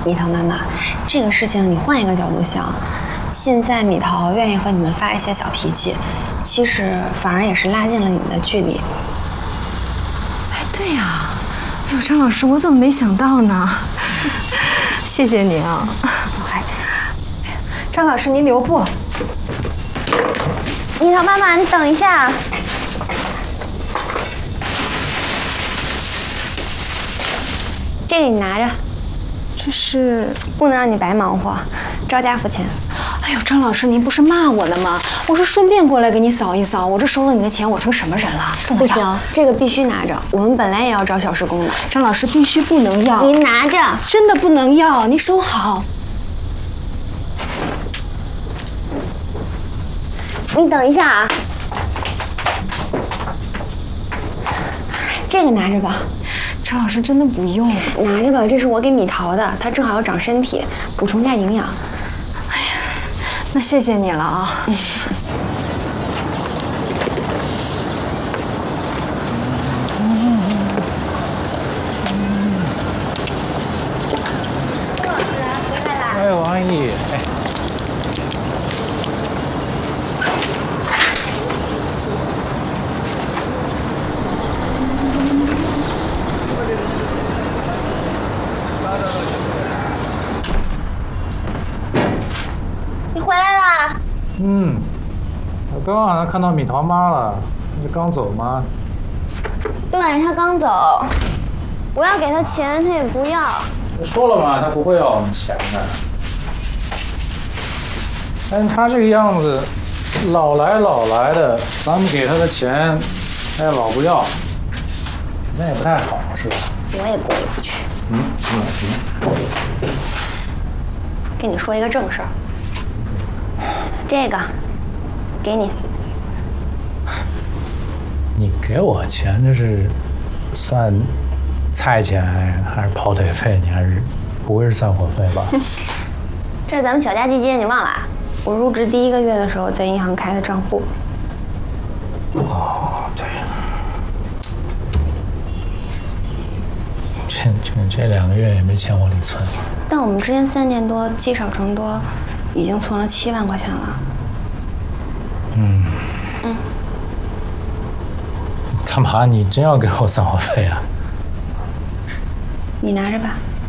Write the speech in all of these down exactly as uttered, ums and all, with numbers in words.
蜜桃妈妈，这个事情你换一个角度想，现在蜜桃愿意和你们发一些小脾气，其实反而也是拉近了你们的距离。 哎，对呀，哎呦，张老师，我怎么没想到呢？谢谢你啊！哎，张老师您留步。 蜜桃妈妈，你等一下。这个你拿着，这是不能让你白忙活，照价付钱。 哎呦，张老师，您不是骂我呢吗？我是顺便过来给你扫一扫，我这收了你的钱，我成什么人了？不, 不行，这个必须拿着。我们本来也要招小时工的。 张老师必须不能要， 你拿着， 真的不能要，你收好。 你等一下啊，这个拿着吧。 张老师真的不用， 拿着吧，这是我给蜜桃的，它正好要长身体，补充一下营养。 哎呀，那谢谢你了啊。 周老师回来啦！ 哎，王阿姨，哎。 你回来啦？ 嗯，我刚刚好像看到蜜桃妈了，你刚走吗？ 对，她刚走，我要给她钱，她也不要。 我说了嘛，她不会要我们钱的。但是她这个样子，老来老来的，咱们给她的钱，她也老不要，那也不太好，是吧？ 我也过意不去。 嗯，什么什么？ 跟你说一个正事儿。这个，给你。 你给我钱，这是算菜钱还是跑腿费？你还是不会是散伙费吧？ 这是咱们小家基金，你忘了？我入职第一个月的时候在银行开的账户。 哦，对。这这这两个月也没见我里存。 但我们之间三年多积少成多，已经存了七万块钱了。 嗯。 嗯。 干嘛？你真要给我散伙费啊？ 你拿着吧。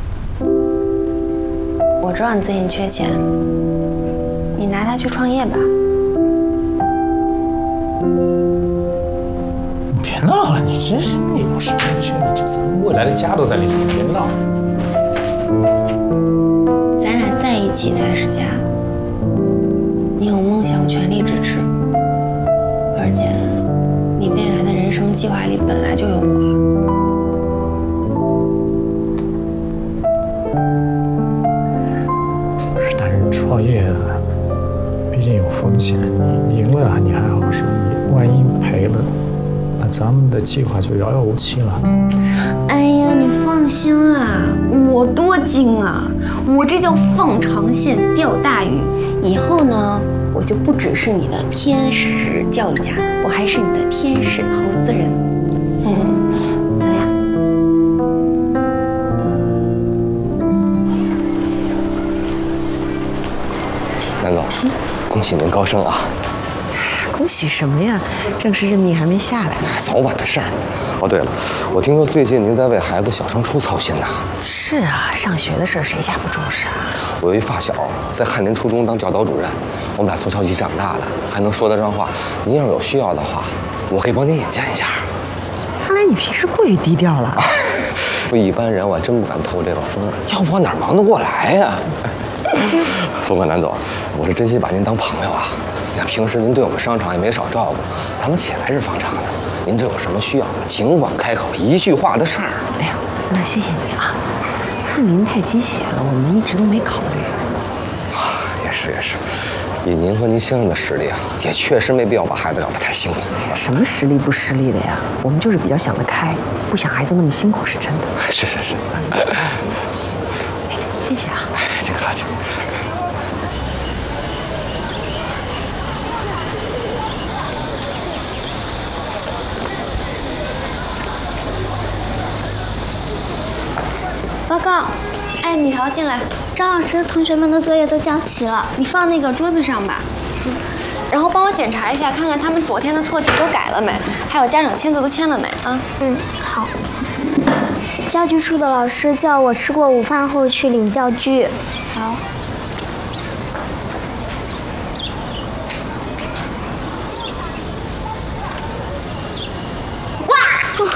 我知道你最近缺钱，你拿它去创业吧。 你别闹了，你这是你不是这这咱们未来的家都在里面，别闹。 咱俩在一起才是家。你有梦想，我全力支持。而且，你未来的人生计划里本来就有我。 但是创业，毕竟有风险。你赢了，你还好说；你万一赔了，那咱们的计划就遥遥无期了。 哎呀，你放心啦，我多精啊！我这叫放长线钓大鱼。以后呢，我就不只是你的天使教育家，我还是你的天使投资人。嗯，怎么样？ 南总，恭喜您高升啊！ 恭喜什么呀？正式任命还没下来呢， 早晚的事儿。哦，对了，我听说最近您在为孩子小升初操心呐。 是啊，上学的事儿谁家不重视啊？ 我有一发小在翰林初中当教导主任，我们俩从小一起长大的，还能说得上话。您要是有需要的话，我可以帮您引荐一下。 看来你平时过于低调了。 不，一般人我真不敢透这个风，要不我哪忙得过来呀？不过南总，我是真心把您当朋友啊。你看平时您对我们商场也没少照顾，咱们起来是方厂的，您这有什么需要，尽管开口，一句话的事儿。 哎呀，那谢谢你啊。看您太鸡血了，我们一直都没考虑。 啊，也是也是，以您和您先生的实力啊，也确实没必要把孩子搞得太辛苦。 什么实力不实力的呀？我们就是比较想得开，不想孩子那么辛苦是真的。 是是是。 哎，谢谢啊。 哎，请客气。 报告， 哎，米桃进来。 张老师，同学们的作业都交齐了， 你放那个桌子上吧。嗯。然后帮我检查一下，看看他们昨天的错题都改了没，还有家长签字都签了没啊？ 嗯，好。教具处的老师叫我吃过午饭后去领教具。 好。哇！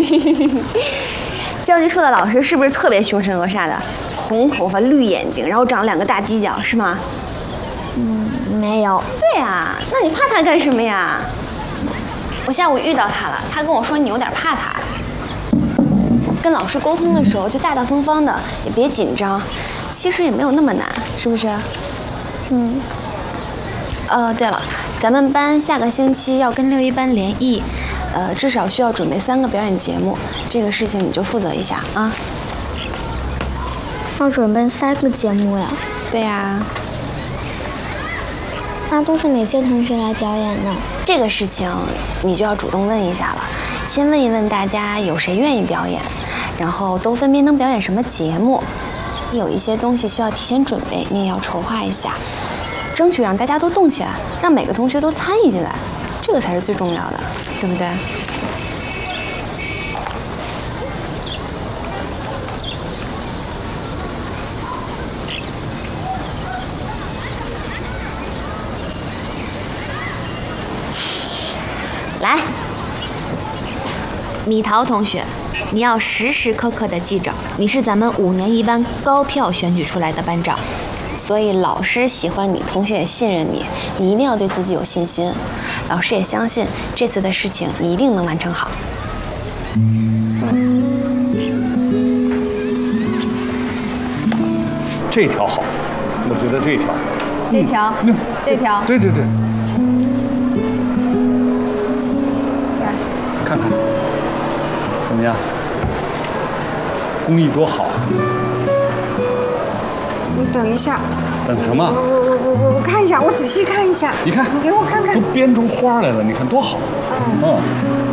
教具处的老师是不是特别凶神恶煞的？红头发、绿眼睛，然后长了两个大犄角，是吗？ 嗯，没有。 对呀，那你怕他干什么呀？我下午遇到他了，他跟我说你有点怕他。跟老师沟通的时候就大大方方的，也别紧张，其实也没有那么难，是不是？嗯。呃，对了，咱们班下个星期要跟六一班联谊，呃，至少需要准备三个表演节目，这个事情你就负责一下啊。 要准备三个节目呀？ 对呀。 那都是哪些同学来表演呢？ 这个事情你就要主动问一下了，先问一问大家有谁愿意表演，然后都分别能表演什么节目。有一些东西需要提前准备，你也要筹划一下，争取让大家都动起来，让每个同学都参与进来，这个才是最重要的，对不对？来，米桃同学，你要时时刻刻的记着，你是咱们五年一班高票选举出来的班长，所以老师喜欢你，同学也信任你，你一定要对自己有信心。老师也相信这次的事情你一定能完成好。 这条好，我觉得这条。 这条， 嗯， 这条。 对对对。看看，怎么样？工艺多好！ 你等一下。 等什么？ 我我我我我看一下，我仔细看一下。 你看， 你给我看看。 都编出花来了，你看多好。嗯。嗯。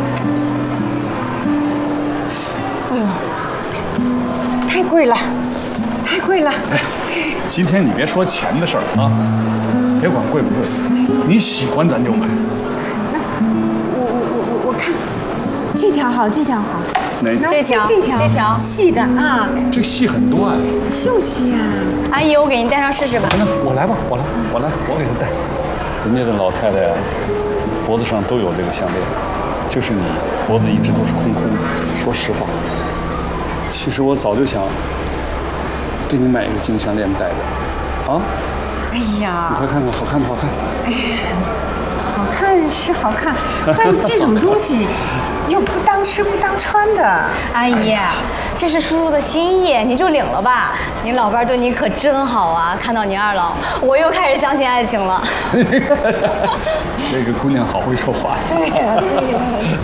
哎呦，太贵了，太贵了。 哎，今天你别说钱的事儿啊，别管贵不贵，你喜欢咱就买。 那我我我我我看。这条好，这条好。 哪？ 这条， 这条， 这条细的啊。 这细很多啊。 秀气呀！ 阿姨，我给您戴上试试吧。 那我来吧，我来，我来，我给她戴。人家的老太太呀，脖子上都有这个项链，就是你脖子一直都是空空的。说实话，其实我早就想给你买一个金项链戴的，啊。 哎呀， 你快看看，好看不好看？ 哎呀，好看是好看，但这种东西又不当吃不当穿的。 阿姨，这是叔叔的心意，你就领了吧。您老伴儿对你可真好啊！看到您二老，我又开始相信爱情了。 这个姑娘好会说话。 对呀，对呀。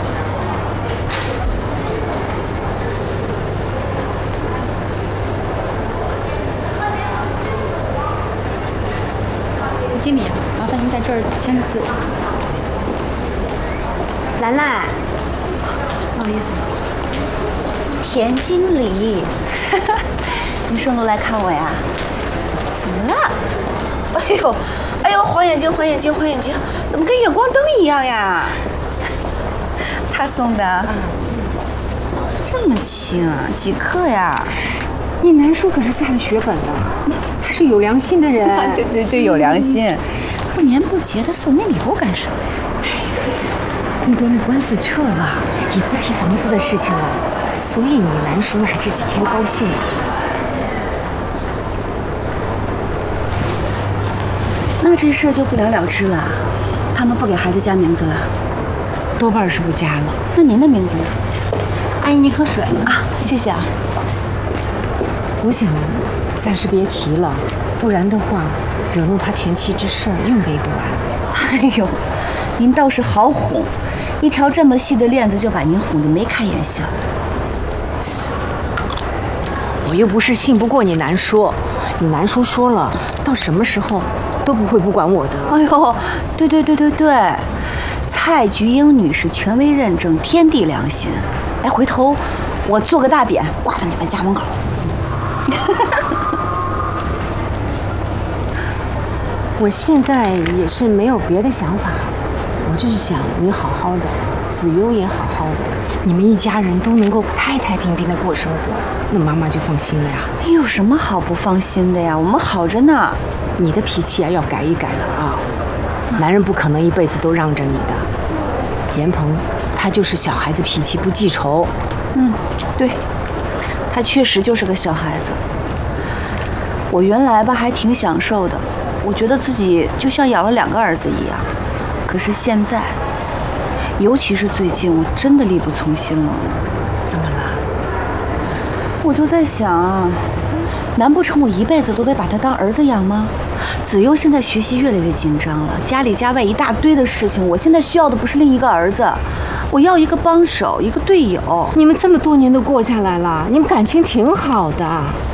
经理，麻烦您在这儿签个字。 兰兰，不好意思，田经理， 你顺路来看我呀？怎么了？哎呦，哎呦，晃眼睛，晃眼睛，晃眼睛，怎么跟远光灯一样呀？他送的，这么轻，几克呀？ 你南叔可是下了血本的，他是有良心的人。 对对对，有良心。不年不节的送你礼物干什么？ 那边的官司撤了，也不提房子的事情了，所以你南叔啊这几天高兴。 那这事就不了了之了，他们不给孩子加名字了？ 多半是不加了。 那您的名字呢？ 阿姨，你喝水啊，谢谢啊。 我想暂时别提了，不然的话，惹怒他前妻之事又没个完。 哎呦，您倒是好哄，一条这么细的链子就把您哄得眉开眼笑。 我又不是信不过你南叔，你南叔说了，到什么时候都不会不管我的。 哎呦，对对对对对，蔡菊英女士权威认证，天地良心。哎，回头我做个大匾挂在你们家门口。 我现在也是没有别的想法，我就是想你好好的，子悠也好好的，你们一家人都能够太太平平的过生活，那妈妈就放心了呀。 有什么好不放心的呀？我们好着呢。 你的脾气啊要改一改了啊，男人不可能一辈子都让着你的。严鹏，他就是小孩子脾气，不记仇。 嗯，对，他确实就是个小孩子。我原来吧还挺享受的，我觉得自己就像养了两个儿子一样。可是现在，尤其是最近，我真的力不从心了。 怎么了？ 我就在想啊，难不成我一辈子都得把他当儿子养吗？子悠现在学习越来越紧张了，家里家外一大堆的事情，我现在需要的不是另一个儿子，我要一个帮手，一个队友。 你们这么多年都过下来了，你们感情挺好的。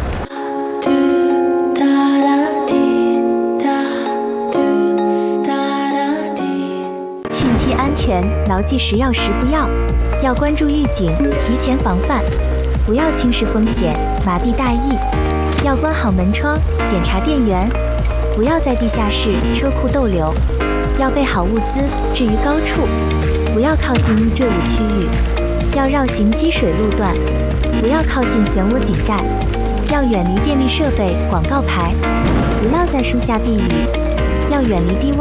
汛期安全，牢记食药时不药，要关注预警，提前防范，不要轻视风险，麻痹大意，要关好门窗，检查电源，不要在地下室、车库逗留，要备好物资，置于高处，不要靠近易坠物区域，要绕行积水路段，不要靠近漩涡井盖，要远离电力设备、广告牌，不要在树下避雨，要远离低洼。